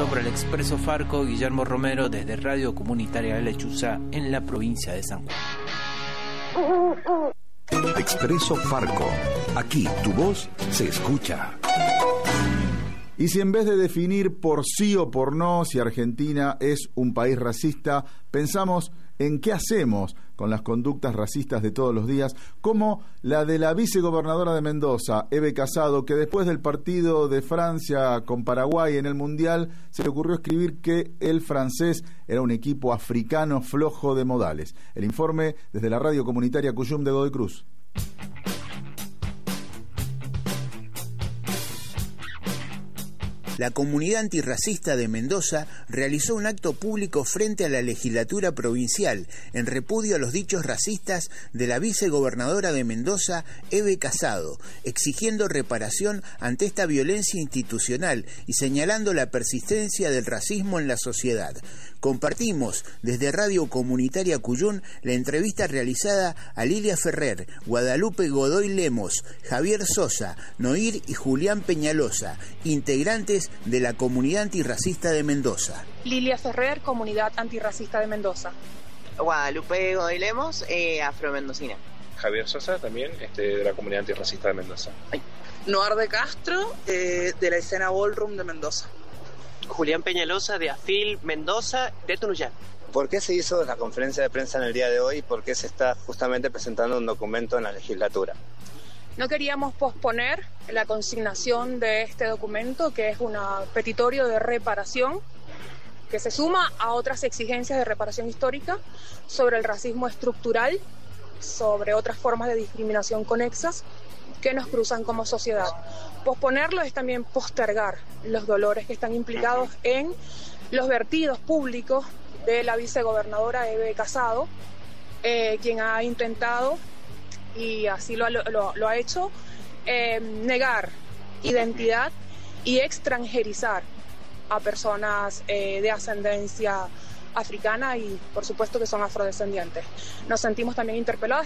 por el Expreso Farco, Guillermo Romero, desde Radio Comunitaria La Lechuza, en la provincia de San Juan. Expreso Farco. Aquí tu voz se escucha. Y si en vez de definir por sí o por no si Argentina es un país racista, pensamos en qué hacemos con las conductas racistas de todos los días, como la de la vicegobernadora de Mendoza, Eve Casado, que después del partido de Francia con Paraguay en el Mundial se le ocurrió escribir que el francés era un equipo africano flojo de modales. El informe desde la Radio Comunitaria Cuyum de Godoy Cruz. La comunidad antirracista de Mendoza realizó un acto público frente a la legislatura provincial en repudio a los dichos racistas de la vicegobernadora de Mendoza, Eve Casado, exigiendo reparación ante esta violencia institucional y señalando la persistencia del racismo en la sociedad. Compartimos desde Radio Comunitaria Cuyún la entrevista realizada a Lilia Ferrer, Guadalupe Godoy Lemos, Javier Sosa, Noir y Julián Peñalosa, integrantes de la comunidad antirracista de Mendoza. Lilia Ferrer, comunidad antirracista de Mendoza. Guadalupe Godoy Lemos, afromendocina. Javier Sosa, también de la comunidad antirracista de Mendoza. Noir de Castro, de la escena Ballroom de Mendoza. Julián Peñalosa, de AFIL Mendoza, de Tunuyán. ¿Por qué se hizo la conferencia de prensa en el día de hoy y por qué se está justamente presentando un documento en la legislatura? No queríamos posponer la consignación de este documento, que es un petitorio de reparación, que se suma a otras exigencias de reparación histórica sobre el racismo estructural, sobre otras formas de discriminación conexas que nos cruzan como sociedad. Posponerlo es también postergar los dolores que están implicados en los vertidos públicos de la vicegobernadora Eve Casado, quien ha intentado, y así lo ha hecho, negar identidad y extranjerizar a personas de ascendencia africana y por supuesto que son afrodescendientes. Nos sentimos también interpeladas,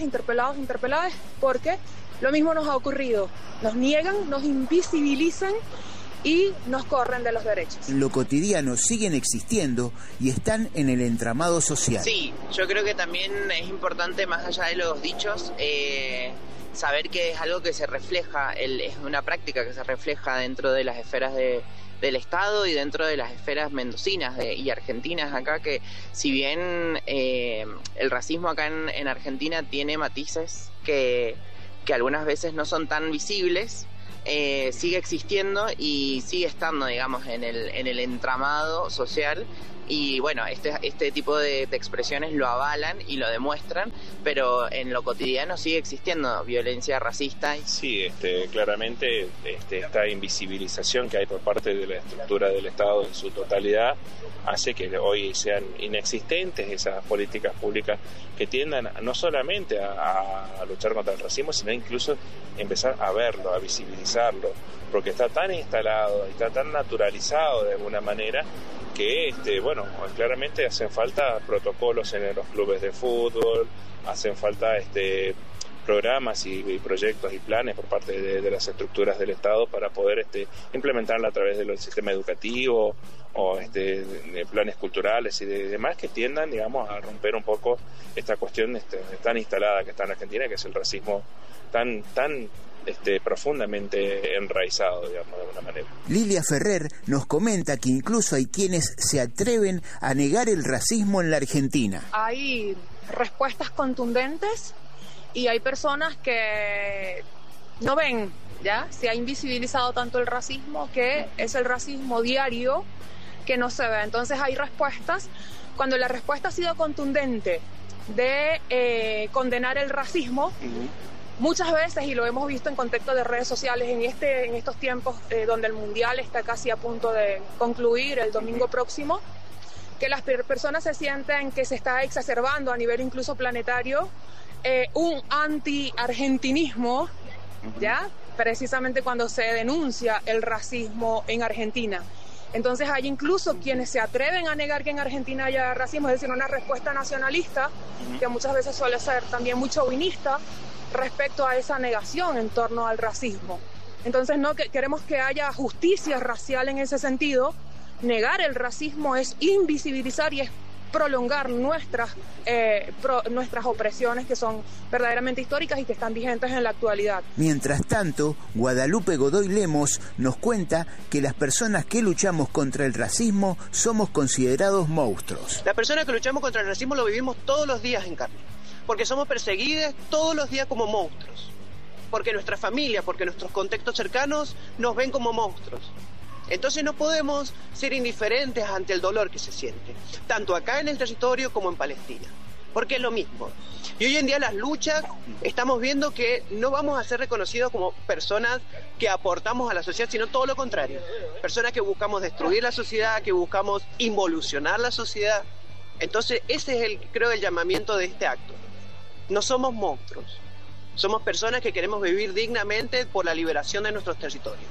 porque lo mismo nos ha ocurrido. Nos niegan, nos invisibilizan y nos corren de los derechos. En lo cotidiano siguen existiendo y están en el entramado social. Sí, yo creo que también es importante, más allá de los dichos, saber que es algo que se refleja, es una práctica que se refleja dentro de las esferas del Estado y dentro de las esferas mendocinas y argentinas acá, que si bien el racismo acá en Argentina tiene matices que algunas veces no son tan visibles, sigue existiendo y sigue estando, digamos, en el entramado social. Y bueno, este tipo de expresiones lo avalan y lo demuestran, pero en lo cotidiano sigue existiendo violencia racista. Sí, claramente esta invisibilización que hay por parte de la estructura del Estado en su totalidad hace que hoy sean inexistentes esas políticas públicas que tiendan no solamente a luchar contra el racismo, sino incluso empezar a verlo, a visibilizarlo, porque está tan instalado, está tan naturalizado de alguna manera que claramente hacen falta protocolos en los clubes de fútbol, hacen falta programas y proyectos y planes por parte de las estructuras del Estado para poder implementarla a través del sistema educativo o de planes culturales y demás que tiendan, digamos, a romper un poco esta cuestión tan instalada que está en Argentina, que es el racismo tan profundamente enraizado, digamos, de alguna manera. Lilia Ferrer nos comenta que incluso hay quienes se atreven a negar el racismo en la Argentina. Hay respuestas contundentes y hay personas que no ven, ¿ya? Se ha invisibilizado tanto el racismo que es el racismo diario que no se ve. Entonces hay respuestas. Cuando la respuesta ha sido contundente de condenar el racismo, muchas veces, y lo hemos visto en contexto de redes sociales en estos tiempos donde el Mundial está casi a punto de concluir el domingo próximo, que las personas se sienten que se está exacerbando a nivel incluso planetario un anti-argentinismo, ¿ya? Precisamente cuando se denuncia el racismo en Argentina. Entonces hay incluso quienes se atreven a negar que en Argentina haya racismo, es decir, una respuesta nacionalista, que muchas veces suele ser también muy chauvinista, respecto a esa negación en torno al racismo. Entonces no queremos que haya justicia racial en ese sentido, negar el racismo es invisibilizar y es prolongar nuestras opresiones que son verdaderamente históricas y que están vigentes en la actualidad. Mientras tanto, Guadalupe Godoy Lemos nos cuenta que las personas que luchamos contra el racismo somos considerados monstruos. Las personas que luchamos contra el racismo lo vivimos todos los días en carne, porque somos perseguidas todos los días como monstruos, porque nuestra familia, porque nuestros contextos cercanos nos ven como monstruos. Entonces no podemos ser indiferentes ante el dolor que se siente, tanto acá en el territorio como en Palestina, porque es lo mismo. Y hoy en día las luchas estamos viendo que no vamos a ser reconocidos como personas que aportamos a la sociedad, sino todo lo contrario. Personas que buscamos destruir la sociedad, que buscamos involucionar la sociedad. Entonces ese es creo el llamamiento de este acto. No somos monstruos, somos personas que queremos vivir dignamente por la liberación de nuestros territorios.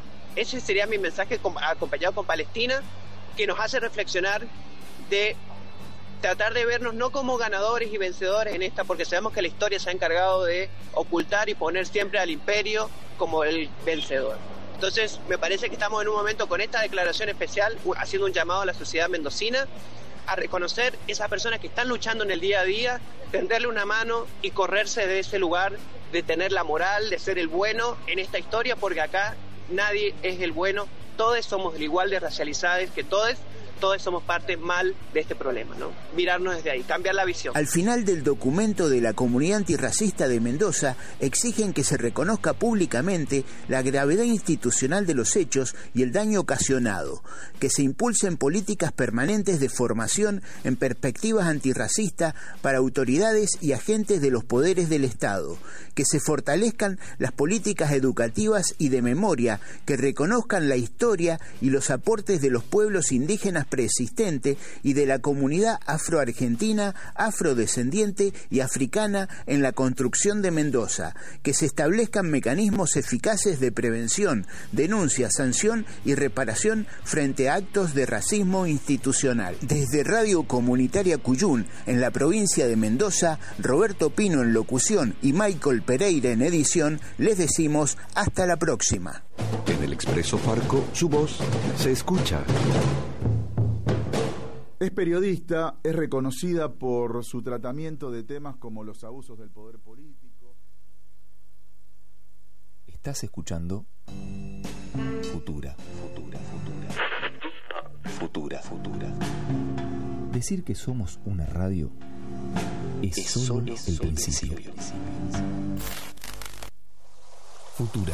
Ese sería mi mensaje acompañado con Palestina, que nos hace reflexionar de tratar de vernos no como ganadores y vencedores en esta, porque sabemos que la historia se ha encargado de ocultar y poner siempre al imperio como el vencedor. Entonces me parece que estamos en un momento con esta declaración especial haciendo un llamado a la sociedad mendocina a reconocer esas personas que están luchando en el día a día, tenderle una mano y correrse de ese lugar de tener la moral, de ser el bueno en esta historia, porque acá nadie es el bueno, todos somos igual de racializados que todos somos parte mal de este problema, ¿no? Mirarnos desde ahí, cambiar la visión. Al final del documento de la comunidad antirracista de Mendoza, exigen que se reconozca públicamente la gravedad institucional de los hechos y el daño ocasionado, que se impulsen políticas permanentes de formación en perspectivas antirracistas para autoridades y agentes de los poderes del Estado, que se fortalezcan las políticas educativas y de memoria, que reconozcan la historia y los aportes de los pueblos indígenas preexistente y de la comunidad afroargentina, afrodescendiente y africana en la construcción de Mendoza, que se establezcan mecanismos eficaces de prevención, denuncia, sanción y reparación frente a actos de racismo institucional. Desde Radio Comunitaria Cuyún, en la provincia de Mendoza, Roberto Pino en locución y Michael Pereira en edición, les decimos hasta la próxima. En el Expreso Farco, su voz se escucha. Es periodista, es reconocida por su tratamiento de temas como los abusos del poder político. Estás escuchando Futura. Decir que somos una radio es solo el principio. Futura.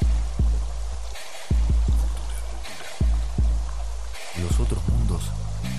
Los otros mundos